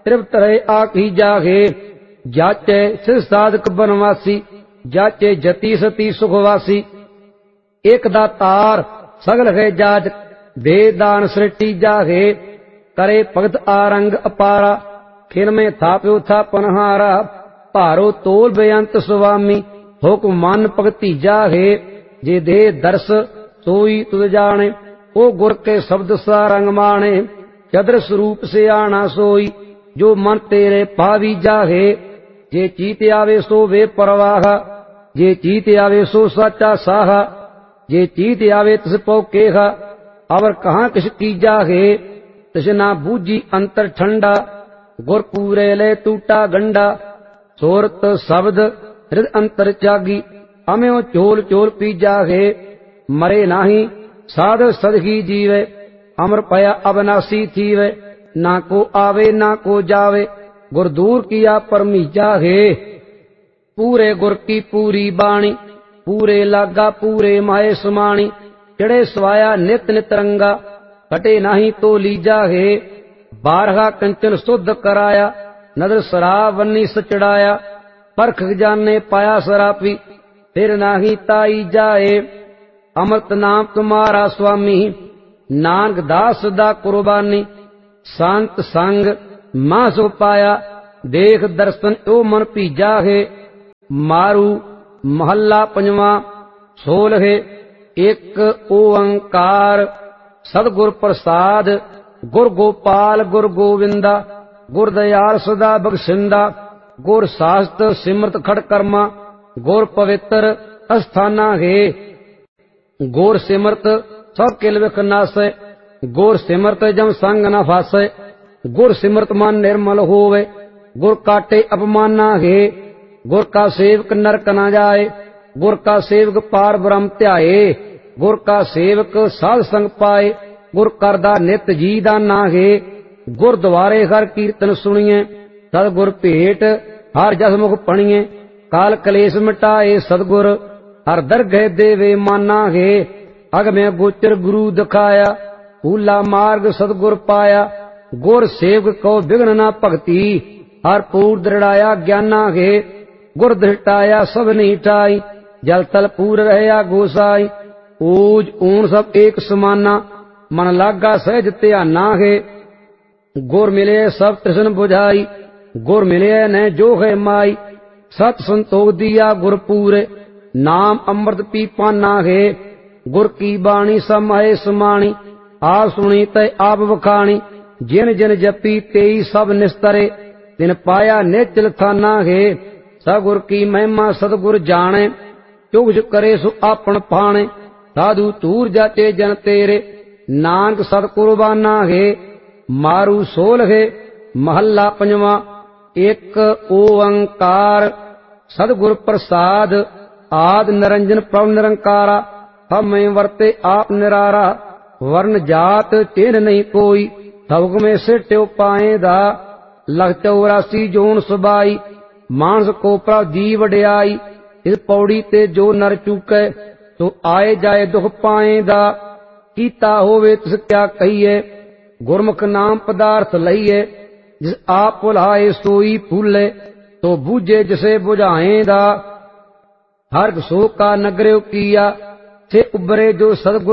तृप्त रहे आखी जागे। जाचे सिर साधक बनवासी, जाचे जति सती सुखवासी। एक दातार सगल है जाज, वेद दान सृष्टि जागे। करे भगत आरंग अपारा, खिन में थाप्यो था पनहारा। भारो तोल बेअंत स्वामी, हुक्म मन भगति जागे। जे दे दर्श सोई तुद जाने, ओ गुर के शब्द सारंग माने। चद्र स्वरूप से आना सोई, जो मन तेरे पावी जागे। जे चीत आवे सो वे परवाह, जे चीत आवे सो साचा साहा। जे चीत आवे तिस पौ केहा, अवर कहाँ किस की जागे। तिस ना बूझी अंतर ठंडा, गुर पूरे ले टूटा गंडा। सोरत शब्द हृद अंतर जागी, अम्यो चोल चोल पी जागे। मरे नाही साध सदगी जीवे, अमर पया अविनाशी थीवे। ना को आवे ना को जावे, गुर दूर किया परमी जागे। पूरे गुर की पूरी बाणी, पूरे लागा पूरे माए समाणी। चढ़े स्वाया नित नित रंगा, कटे नाही तो ली जागे। बारहा कंचन शुद्ध कराया, नदर शराब वन्नी सचड़ाया। परख जाने पाया सरापी, फिर नाही ताई जाए। अमृत नाम तुम्हारा स्वामी, नानक दास सदा कुर्बानी। शांत संग मां सो पाया, देख दर्शन ओ मन पी जागे। मारू महला पंजवा सोलहे। एक ओंकार सदगुर प्रसाद, गुर गोपाल गुर गोविंदा। गुर दयाल सदा बख्शिंदा, गुर शास्त्र सिमरत खड़ कर्मा। गुर पवित्र अस्थाना है, गुर सिमरत सब किल विख नासै। गुर सिमरत जम संग न फासै, गुर सिमरत मन निर्मल होवे। गुर काटे अपमाना है, गुर का सेवक नरक न जाए। गुर का सेवक पार ब्रह्म ध्याए, गुर का सेवक साध संग पाए। गुर करदा नित जी दा नागे, गुर द्वारे हर कीर्तन सुनिए। सदगुर भेट हर जस मुख पणिए, काल कलेश मिटाए सदगुर। हर दरगह देवे माना है, अग में गोचर गुरु दिखाया। फूला मार्ग सदगुर पाया, गुर सेवक को विघ्न न भगति। हर पूर दृढ़ाया ज्ञाना है, गुर दृष्टाया सब नीठाई। जल तल पूर रहया गोसाई, ऊज ऊन सब एक समाना। मन लागा सहज ध्याना है, गुर मिले सब तृष्ण बुझाई। गुर मिले न जो है माई, सत संतोख दिया गुर पूरे। नाम अमृत पी पाना है, गुर की बाणी समाए समाणी। आप सुनी तय आप बखानी, जिन जिन जपी तेई सब निस्तरे। तिन पाया निचल थाना है, सगुर की महिमा सदगुर जाने। चुगज करे सो आपन पाने, साधु तूर जाचे जन तेरे। नानक सद कुर्बाना है, मारू सोल है महला पंजवा। एक ओंकार सदगुर प्रसाद, आद निरंजन प्रभु निरंकारा। हम वर्ते आप निरारा, वर्ण जात चिन्ह नहीं कोई। थवक में सिट्यो पाएदा, लख 84 जोन सुबाई। मानस को प्रभ जी वड्याई, इस पौड़ी ते जो नर चूकै। तो आए जाए दुख पाएदा, कीता होवे तिस क्या कहिए। गुरमुख नाम पदार्थ लइए, जिस आप भुलाए सोई फूले। तो बूझे जिसे बुझाएदा, हर सो का नगर्यो किया। से उबरे जो सदगुर